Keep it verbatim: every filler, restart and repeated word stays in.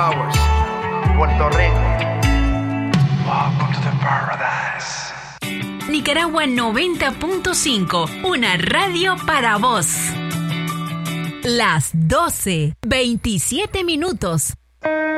Puerto Rico. Welcome to the paradise. Nicaragua noventa punto cinco, una radio para vos. Las doce, veintisiete minutos.